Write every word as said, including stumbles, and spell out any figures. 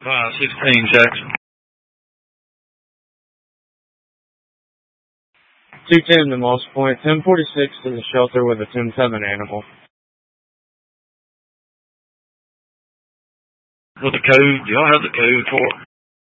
five sixteen, Jackson. two ten to Moss Point, ten forty-six to the shelter with a ten seven animal. With the code, do y'all have the code for it?